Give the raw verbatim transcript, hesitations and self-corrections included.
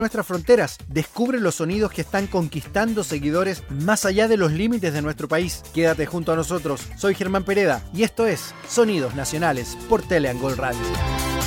nuestras fronteras. Descubre los sonidos que están conquistando seguidores más allá de los límites de nuestro país. Quédate junto a nosotros. Soy Germán Pereda y esto es Sonidos Nacionales por Teleangol Radio.